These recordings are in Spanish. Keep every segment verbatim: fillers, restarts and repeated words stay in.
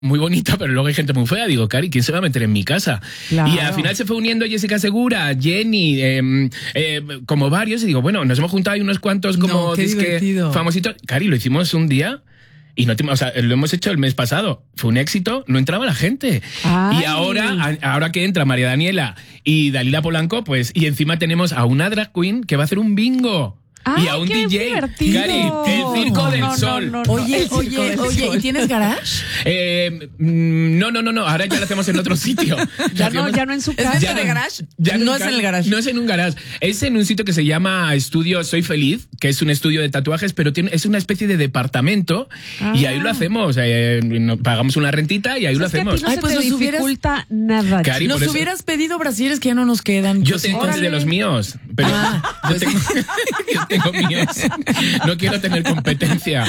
muy bonita, pero luego hay gente muy fea. Digo, Cari, ¿quién se va a meter en mi casa? Claro. Y al final se fue uniendo Jessica Segura, Jenny, eh, eh, como varios. Y digo, bueno, nos hemos juntado ahí unos cuantos como No, qué disque divertido. famositos. Cari, lo hicimos un día. Y no te, o sea, lo hemos hecho el mes pasado. Fue un éxito, no entraba la gente. Ay. Y ahora, a- ahora que entra María Daniela y Dalila Polanco, pues, y encima tenemos a una drag queen que va a hacer un bingo. Ay, y a un qué D J. divertido. Cari, el circo No, del no, no, sol. no, no. Oye, El circo oye, del oye, sol. ¿y tienes garage? Eh, mm, no, no, no, no. Ahora ya lo hacemos en otro sitio. Ya Lo no, hacemos- ya no en su ¿Es casa. dentro de garage? Ya No nunca- es en el garage. No es en un garage. Es en un sitio que se llama Estudio Soy Feliz, que es un estudio de tatuajes, pero tiene, es una especie de departamento. Ah. Y ahí lo hacemos. Eh, no- pagamos una rentita y ahí lo Es que a ti hacemos. no Ay, se pues te nos hubieras- dificulta nada. Cari, chico. por Nos eso- hubieras pedido brasieres que ya no nos quedan. Yo Pues, tengo órale. de los míos, pero Ah, yo, tengo, yo tengo míos. No quiero tener competencia.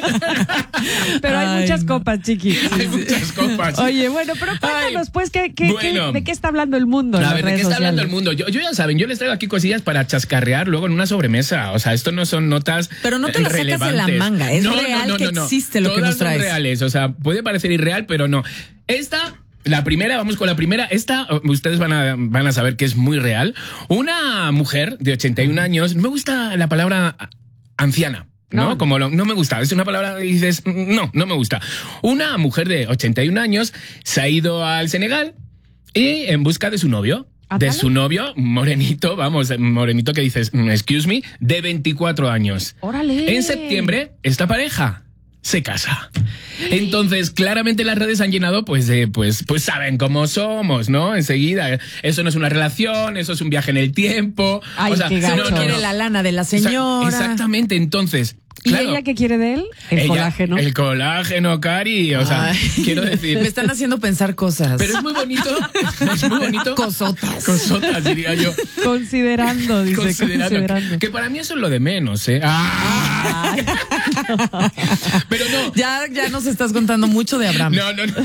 Pero hay Ay, muchas no. copas, chiqui. Hay muchas copas. Oye, bueno, pero cuéntanos, Ay, pues, ¿qué, qué, bueno. qué- ¿de qué está hablando el mundo? en A las ver, ¿de redes qué está hablando el sociales? mundo? Yo, yo ya saben, yo les traigo aquí cosillas para chascarrear luego en una sobremesa. O sea, esto no son notas Pero no te las sacas de la relevantes. manga, es real que existe lo que Todas nos traes. son reales, o sea, puede parecer irreal, pero no. Esta... La primera, vamos con la primera. Esta, ustedes van a, van a saber que es muy real. Una mujer de ochenta y un años, no me gusta la palabra anciana. ¿No? No. Como lo- no me gusta. Es una palabra que dices, no, no me gusta. Una mujer de ochenta y un años se ha ido al Senegal y en busca de su novio. De ¿Ándale? su novio, morenito, vamos, morenito que dices, mm, excuse me, de veinticuatro años. Órale. En septiembre, esta pareja se casa. Entonces, claramente las redes han llenado, pues, de, pues, pues saben cómo somos, ¿no? Enseguida, eso no es una relación, eso es un viaje en el tiempo. Ay, o sea, qué gacho. no, no, Quiere no. la lana de la Exa- señora. Exactamente, entonces. ¿Y Claro, ella qué quiere de él? El ella- colágeno. El colágeno, Cari. O sea, Ay. quiero decir. Me están haciendo pensar cosas. Pero es muy bonito. Es muy bonito. Cosotas. Cosotas, diría yo. Considerando, dice, Considerando. considerando. Que para mí eso es lo de menos, ¿eh? Ah. Ay. Pero no. Ya, ya nos estás contando mucho de Abraham. No, no, no.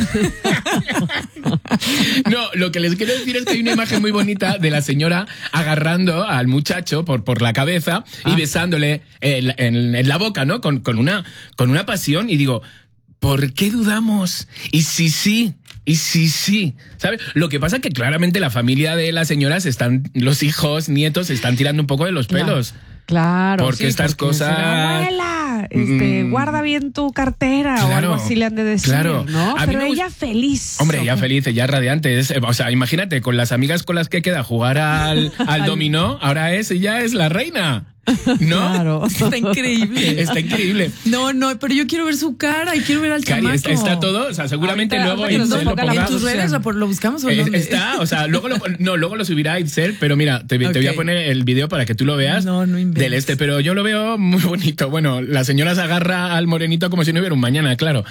No, lo que les quiero decir es que hay una imagen muy bonita de la señora agarrando al muchacho por, por la cabeza y besándole en, en- en la boca, ¿no? Con, con, una, con una pasión. Y digo, ¿por qué dudamos? Y si sí, y si sí, ¿sabes? Lo que pasa es que claramente la familia de las señoras están, los hijos, nietos, se están tirando un poco de los pelos. Claro. Porque estas cosas- será, Abuela, este, Mm. guarda bien tu cartera o Claro, algo así le han de decir, claro. ¿no? A mí Pero me ella gust- feliz. Hombre, ya feliz, ya radiante. Es, eh, o sea, imagínate, con las amigas con las que queda jugar al, al dominó, ahora es, ella es la reina. ¿No? Claro. Está increíble. Está increíble. No, no, pero yo quiero ver su cara y quiero ver al Cari, chamaco. está, está todo, o sea, seguramente Ahorita- luego ahorita Itzel nos lo ponga la ponga. ¿En tus redes lo, lo buscamos o Eh, dónde? Está, o sea, luego lo, no, luego lo subirá Itzel, pero mira, te, te voy a Ok. poner el video para que tú lo veas. No, no inventes. Del este, pero yo lo veo muy bonito. Bueno, la señora se agarra al morenito como si no hubiera un mañana, claro.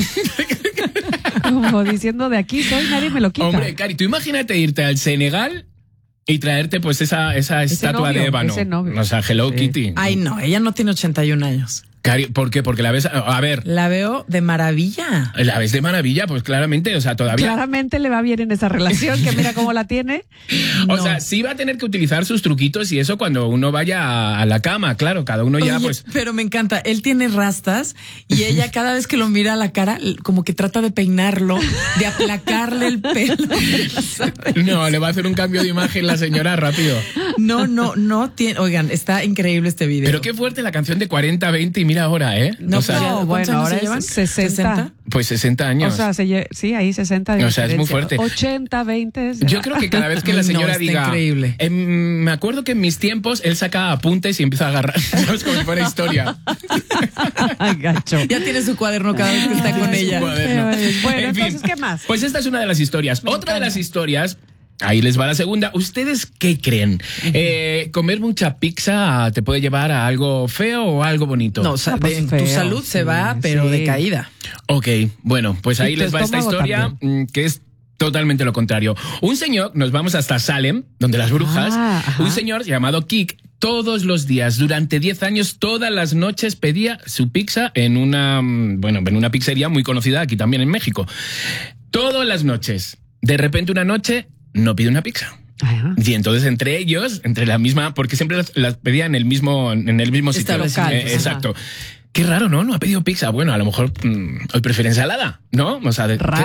Como diciendo, de aquí soy, nadie me lo quita. Hombre, Cari, tú imagínate irte al Senegal y traerte pues esa, esa estatua novio, de ébano. ese novio. O sea, Hello Sí. Kitty. Ay, no, ella no tiene ochenta y un años. Cari, ¿por qué? Porque la ves, a ver, La veo de maravilla. la ves de maravilla, pues claramente, o sea, todavía. Claramente le va bien en esa relación, que mira cómo la tiene. O No. sea, sí va a tener que utilizar sus truquitos y eso cuando uno vaya a, a la cama, claro, cada uno ya Oye, pues. pero me encanta, él tiene rastas y ella cada vez que lo mira a la cara, como que trata de peinarlo, de aplacarle el pelo. ¿sabes? No, le va a hacer un cambio de imagen la señora rápido. No, no, no tiene. Oigan, está increíble este video. Pero qué fuerte la canción de cuarenta veinte y mira ahora, ¿eh? No, o sea, pues ya, No, ¿cuántos bueno, años ahora se es llevan? sesenta. pues sesenta años. O sea, se lle- sí, ahí sesenta de O sea, es muy diferencia. fuerte. ochenta, veinte. es- Yo creo que cada vez que la No, señora está diga. increíble. "Em, me acuerdo que en mis tiempos él sacaba apuntes y empieza a agarrar. ¿Sabes? Como si fuera historia. Ay, gacho. Ya tiene su cuaderno cada vez que está con Ay, ella. Su cuaderno. Bueno, En fin, entonces, ¿qué más? Pues esta es una de las historias. Otra de las historias. Ahí les va la segunda. ¿Ustedes qué creen? Eh, ¿Comer mucha pizza te puede llevar a algo feo o algo bonito? No, o sea, Ah, pues de- en tu feo, salud se sí, va, pero sí. de caída. Ok, bueno, pues ahí Y tu les va esta estómago historia mm, que es totalmente lo contrario. Un señor, nos vamos hasta Salem, donde las brujas, Ah, ajá. un señor llamado Kik, todos los días, durante diez años, todas las noches pedía su pizza en una, mm, bueno, en una pizzería muy conocida aquí también en México. Todas las noches. De repente una noche no pide una pizza. Ajá. Y entonces entre ellos, entre la misma, porque siempre las, las pedían en el mismo, en el mismo sitio. Establecimiento. Eh, exacto. Qué raro, ¿no? No ha pedido pizza. Bueno, a lo mejor mmm, hoy prefiere ensalada, ¿no? O sea, de,